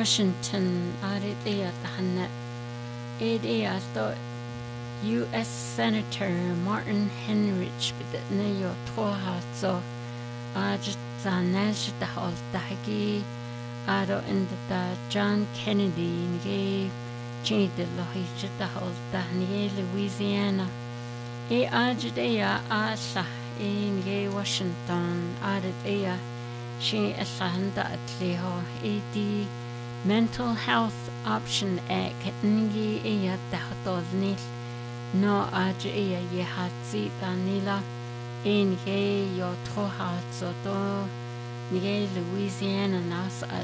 Washington arit tahana alto U.S. Senator Martin Henrich bidna yo tohatso ajit zanash dahol dahgi aro inda John Kennedy nge chide lohi dahol dahni Louisiana ajit asa nge Washington arit she asahanda atliho di Mental Health Option Act ngi dahdolnil no aja yehatsi danila nge yo tohatso do nge Louisiana nas